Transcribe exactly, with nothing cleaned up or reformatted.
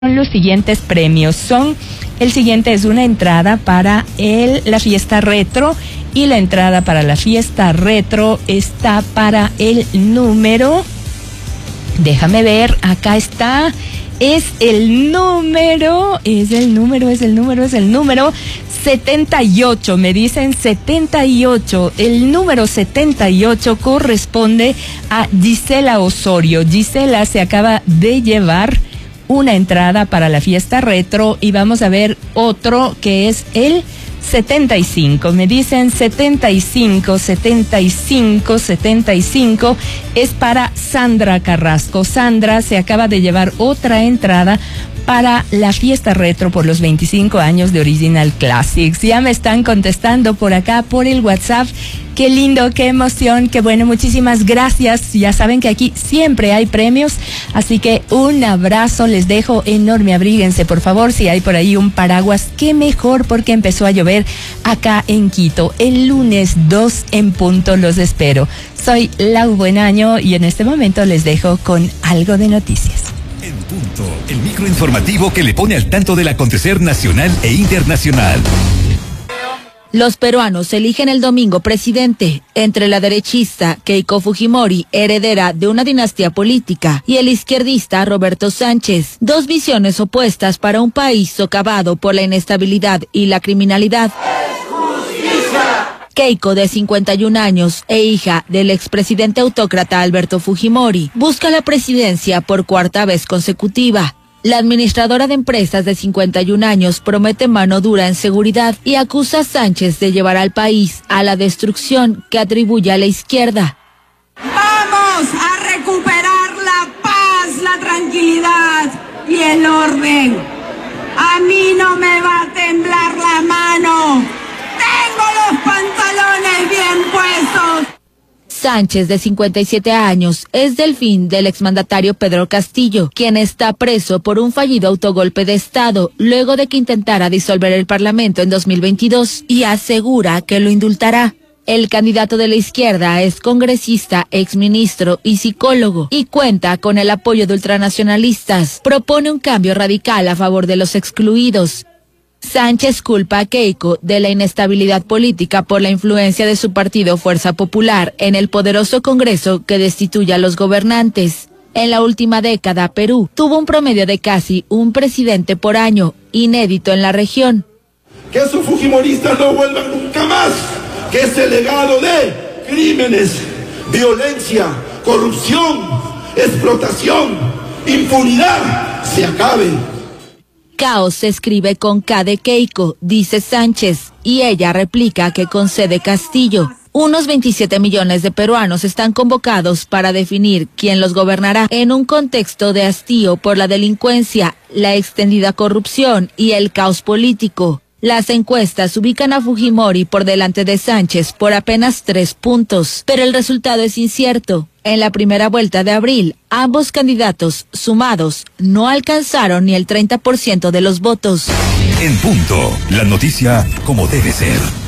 Los siguientes premios son, el siguiente es una entrada para el, la fiesta retro, y la entrada para la fiesta retro está para el número, déjame ver, acá está, es el número, es el número, es el número, es el número setenta y ocho, me dicen setenta y ocho, el número setenta y ocho corresponde a Gisela Osorio. Gisela se acaba de llevar una entrada para la fiesta retro y vamos a ver otro que es el setenta y cinco. Me dicen setenta y cinco, setenta y cinco, setenta y cinco es para Sandra Carrasco. Sandra se acaba de llevar otra entrada para la fiesta retro por los veinticinco años de Original Classics. Ya me están contestando por acá, por el WhatsApp. Qué lindo, qué emoción, qué bueno, muchísimas gracias. Ya saben que aquí siempre hay premios, así que un abrazo, les dejo enorme, abríguense por favor, si hay por ahí un paraguas, qué mejor porque empezó a llover acá en Quito. El lunes dos en punto los espero. Soy Lau Buenaño y en este momento les dejo con algo de noticias. En punto, el microinformativo que le pone al tanto del acontecer nacional e internacional. Los peruanos eligen el domingo presidente entre la derechista Keiko Fujimori, heredera de una dinastía política, y el izquierdista Roberto Sánchez. Dos visiones opuestas para un país socavado por la inestabilidad y la criminalidad. Keiko, de cincuenta y un años e hija del expresidente autócrata Alberto Fujimori, busca la presidencia por cuarta vez consecutiva. La administradora de empresas de cincuenta y un años promete mano dura en seguridad y acusa a Sánchez de llevar al país a la destrucción que atribuye a la izquierda. Vamos a recuperar la paz, la tranquilidad y el orden. A mí no me va a temblar la mano. Tengo los pantalones bien puestos. Sánchez, de cincuenta y siete años, es delfín del exmandatario Pedro Castillo, quien está preso por un fallido autogolpe de Estado luego de que intentara disolver el Parlamento en dos mil veintidós, y asegura que lo indultará. El candidato de la izquierda es congresista, exministro y psicólogo, y cuenta con el apoyo de ultranacionalistas. Propone un cambio radical a favor de los excluidos. Sánchez culpa a Keiko de la inestabilidad política por la influencia de su partido Fuerza Popular en el poderoso Congreso que destituye a los gobernantes. En la última década, Perú tuvo un promedio de casi un presidente por año, inédito en la región. Que esos fujimoristas no vuelvan nunca más, que ese legado de crímenes, violencia, corrupción, explotación, impunidad se acabe. Caos se escribe con K de Keiko, dice Sánchez, y ella replica que con C de Castillo. Unos veintisiete millones de peruanos están convocados para definir quién los gobernará en un contexto de hastío por la delincuencia, la extendida corrupción y el caos político. Las encuestas ubican a Fujimori por delante de Sánchez por apenas tres puntos, pero el resultado es incierto. En la primera vuelta de abril, ambos candidatos sumados no alcanzaron ni el treinta por ciento de los votos. En punto, la noticia como debe ser.